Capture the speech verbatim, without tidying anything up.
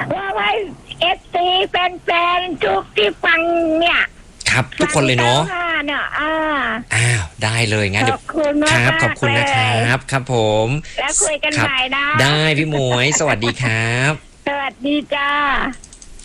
ว่าไว้เอฟซีแฟนๆทุกที่ฟังเนี่ยครับทุกคนเลยเนาะเนี่ยอ่าอ้าวได้เลยงั้นเดี๋ยวครับขอบคุณนะครับครับผมแล้วคุยกันใหม่นะได้พี่หมวยสวัสดีครับสวัสดีจ้า